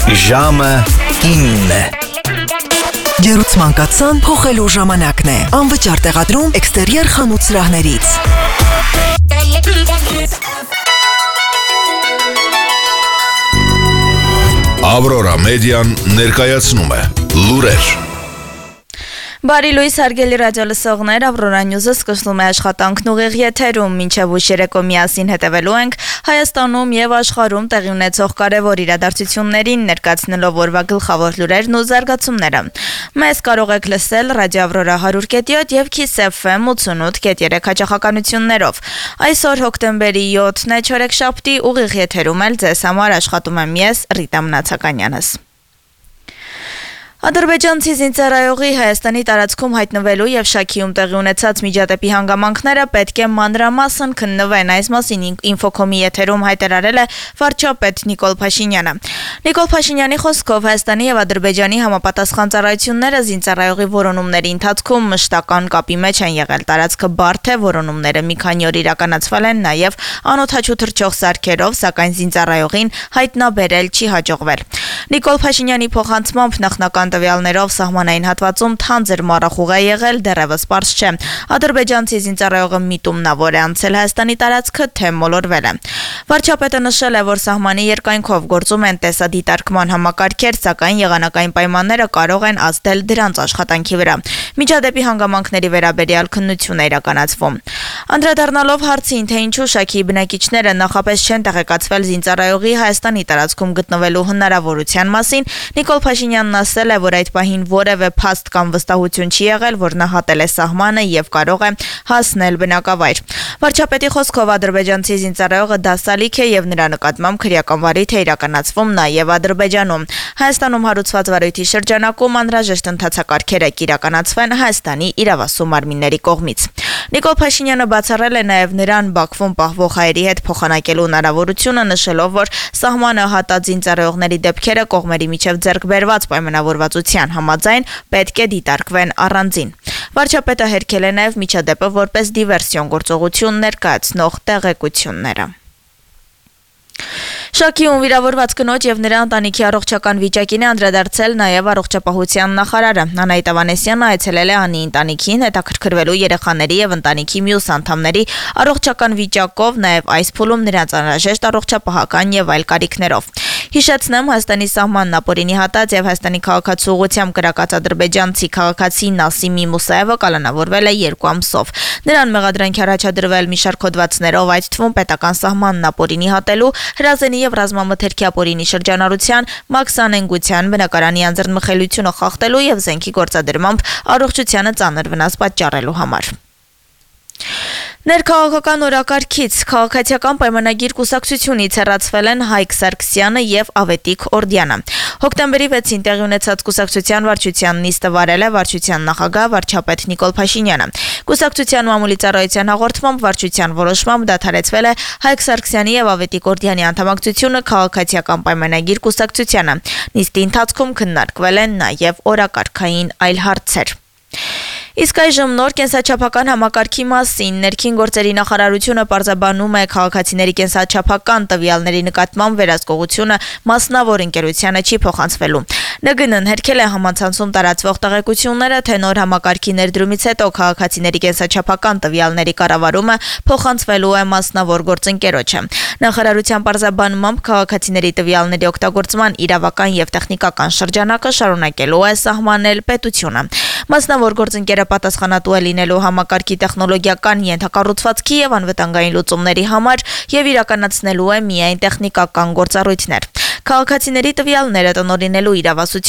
Ժամը 9 Ջերուցման կաթսան փոխելու ժամանակն է։ Անվճար տեղադրում էքստերիեր խանութ սրահներից։ Ավրորա մեդիան ներկայացնում է լուրեր։ Բարի լույս հարգելի ռադիոլսողներ, Ավրորա Նյուզը սկսում է աշխատանքն ուղիղ եթերում, մինչև ուշ երեկո միասին հետևելու ենք Հայաստանում եւ աշխարհում տեղի ունեցող կարևոր իրադարձություններին, ներկայացնելով օրվա գլխավոր լուրերն ու զարգացումները։ Մեզ կարող եք լսել Ռադիո Ավրորա 100.7 եւ Kiss FM 88.3 հաճախականություններով։ Այսօր հոկտեմբերի 7-ն է, չորեքշաբթի, ուղիղ եթերում էլ ձեզ համար աշխատում եմ ես Ռիտա Մնացականյանս։ Ադրբեջանցի զինծառայողի Հայաստանի տարածքում հայտնվելու եւ Շաքիում տեղի ունեցած միջադեպի հանգամանքները պետք է մանրամասն քննվեն, այս մասին Ինֆոկոմի եթերում հայտարարել է վարչապետ Նիկոլ Փաշինյանը։ Նիկոլ Փաշինյանի խոսքով Հայաստանի եւ Ադրբեջանի համապատասխան ծառայությունները զինծառայողի որոնումների ընթացքում մշտական կապի մեջ են եղել, տարածքը բարդ է, որոնումները մի քանի օր իրականացվել են նաեւ անօդաչու թռչող սարքերով, սակայն զինծառայողին հայտնաբերել չի հաջողվել։ Նիկոլ Փաշինյանի փոխանցմամբ նախնական տվյալներով սահմանային հատվածում թանձր մառախուղ է եղել, դեռևս պարզ չէ։ Ադրբեջանցի զինծառայողը միտումնավոր է անցել Հայաստանի տարածքը, թե մոլորվել է։ Վարչապետը նշել է, որ սահմանի երկայնքով գործում են տեսադիտարկման համակարգեր, սակայն եղանակային պայմանները կարող են ազդել դրանց աշխատանքի վրա։ Միջադեպի հանգամանքների վերաբերյալ քննություն է իրականացվում։ Անդրադառնալով հարցին, թե ինչու Շաքիի բնակիչները նախապես չեն տեղեկացվել զինծառայողի Հայաստանի տարածքում գտնվելու հնարավորության մասին, Նիկոլ Փաշինյանն ասել է, որ այդ պահին որևէ փաստ կամ վստահություն չի եղել, որ նա հատել է սահմանը եւ կարող է հասնել բնակավայր։ Վարչապետի խոսքով ադրբեջանցի զինծառայողը դասալիք է եւ նրա նկատմամբ քրեական վարիթ է իրականացվում նաեւ Ադրբեջանում։ Հայաստանում հարուցված վարույթի շրջանակում անհրաժեշտ ընթացակարգեր է իրականացվեն Հայաստանի իրավասու մարմինների կողմից։ Նիկոլ Փաշինյանը բացառել է նաեւ նրան Բաքվում պահվող հայերի հետ փոխանակելու հնարավորությունը, նշելով, որ սահմանը հատած զինծառայողների դեպքերը կողմերի միջև ձեռք բերված պայմանավորվածության համաձայն պետք է դիտարկվեն առանձին։ Վարչապետը հերքել է նաև միջադեպը որպես դիվերսիոն գործողություն ներկայացնող տեղեկությունները։ Շաքիում վիրավորված կնոջ եւ նրա ընտանիքի առողջական վիճակին է անդրադարձել նաեւ առողջապահության նախարարը։ Անահիտ Ավանեսյանը այցելել է Անի ընտանիքին հետաքրքրվելու երեխաների եւ ընտանիքի մյուս անդամների առողջական վիճակով, նաեւ այս փուլում նրանց անհրաժեշտ առողջապահական եւ այլ կարիքներով։ Հիշեցնեմ, Հայաստանի սահմանն ապօրինի հատած եւ Հայաստանի քաղաքացու ուղղությամբ կրակած ադրբեջանցի քաղաքացի Նասիմի Մուսաևը կալանավորվել է 2 ամսով։ Նրան մեղադրանքի առաջադրվել մի շարք հոդվածներով, այդ թվում պետական սահմանն ապօրինի հատելու, հրազենի եւ ռազմամթերքի ապօրինի շրջանառության, մաքսանենգության, բնակարանի անձեռնմխելիությունը խախտելու եւ զենքի գործադրմամբ առողջությանը ծանր վնաս պատճառելու համար։ Ներքաղաքական օրակարգից քաղաքացիական պայմանագիր կուսակցությունից հեռացվել են Հայկ Սարգսյանը եւ Ավետիք Օրդյանը։ Հոկտեմբերի 6-ին տեղի ունեցած կուսակցության վարչության նիստը վարել է վարչության նախագահ վարչապետ Նիկոլ Փաշինյանը։ Կուսակցության մամուլի ծառայության հաղորդմամբ վարչության որոշմամբ դադարեցվել է Հայկ Սարգսյանի եւ Ավետիք Օրդյանի անդամակցությունը քաղաքացիական պայմանագիր կուսակցությանը։ Նիստի ընթացքում քննարկվել են նաեւ օրակարգային այլ հարցեր։ Իսկ այժմ նոր կենսաչափական համակարգի մասին ներքին գործերի նախարարությունը պարզաբանում է քաղաքացիների կենսաչափական տվյալների նկատմամբ վերահսկողությունը մասնավոր ընկերությանը չի փոխանցվելու։ ՆԳՆ-ն հերքել է համացանցում տարածվող տեղեկությունները, թե նոր համակարգի ներդրումից հետո քաղաքացիների կենսաչափական տվյալների կառավարումը փոխանցվելու է մասնավոր գործընկերոջը։ Նախարարության պարզաբանմամբ քաղաքացիների տվյալների օգտագործման իրավական եւ տեխնիկական շրջանակը շարունակելու է սահմանել պետությունը։ Մասնավոր գործընկերը պատասխանատու է լինելու համակարգի տեխնոլոգիական ենթակառուցվածքի եւ անվտանգային լուծումների համար եւ իրականացնելու է միայն տեխնիկական գործառույթներ։ Քաղաքացիների տվյալները տնօրինելու իրավասություն